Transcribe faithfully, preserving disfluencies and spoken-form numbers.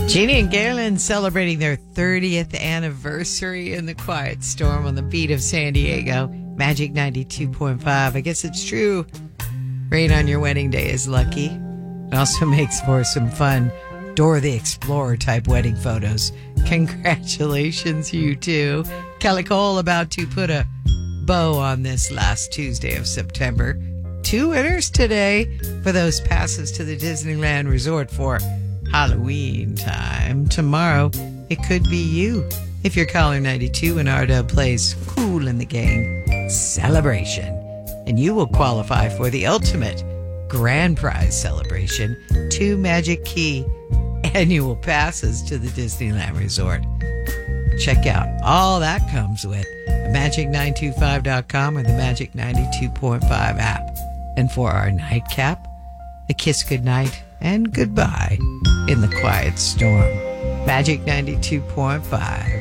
Jeannie and Galen celebrating their thirtieth anniversary in the Quiet Storm on the beat of San Diego. Magic ninety-two point five. I guess it's true. Rain on your wedding day is lucky. It also makes for some fun Dora the Explorer type wedding photos. Congratulations, you two. Kelly Cole about to put a bow on this last Tuesday of September. Two winners today for those passes to the Disneyland Resort for Halloween time. Tomorrow, it could be you. If you're caller ninety-two and R-Dub plays Kool and the Gang Celebration, and you will qualify for the ultimate grand prize celebration, two Magic Key annual passes to the Disneyland Resort. Check out all that comes with magic nine two five dot com or the Magic ninety-two point five app. And for our nightcap, a kiss goodnight and goodbye in the Quiet Storm. Magic ninety-two point five.